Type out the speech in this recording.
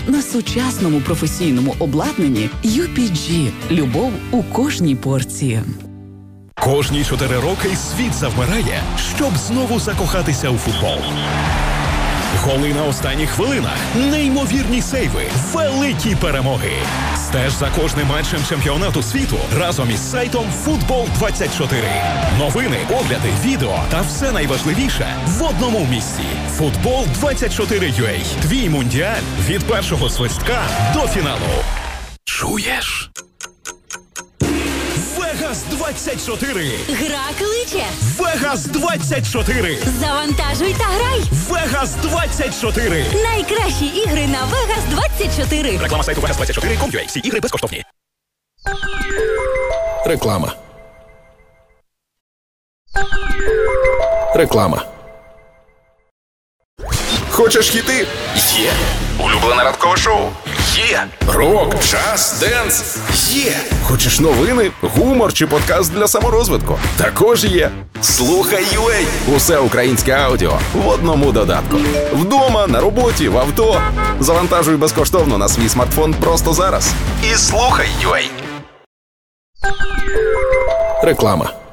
на сучасному професійному обладнанні UPG. Любов у кожній порції. Кожні 4 роки світ завмирає, щоб знову закохатися у футбол. Голи на останніх хвилинах, неймовірні сейви, великі перемоги. Стеж за кожним матчем чемпіонату світу разом із сайтом Футбол24. Новини, огляди, відео та все найважливіше в одному місці. Футбол24.ua. Твій мундіаль від першого свистка до фіналу. Чуєш? Вегас 24. Гра кличе. Вегас 24. Завантажуй та грай. Вегас 24. Найкращі ігри на Вегас 24. Реклама сайту Vegas24.com.ua. Всі ігри безкоштовні. Реклама. Реклама. Хочеш хіти? Є. Улюблене ранкове шоу? Є. Рок, джаз, денс? Є. Хочеш новини, гумор чи подкаст для саморозвитку? Також є. Слухай UA. Усе українське аудіо в одному додатку. Вдома, на роботі, в авто. Завантажуй безкоштовно на свій смартфон просто зараз. І слухай UA. Реклама.